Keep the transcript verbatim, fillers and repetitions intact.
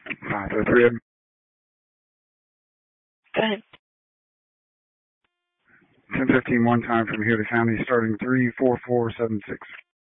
five oh three. Go ahead. ten fifteen one time from here to county, starting three four four seven six.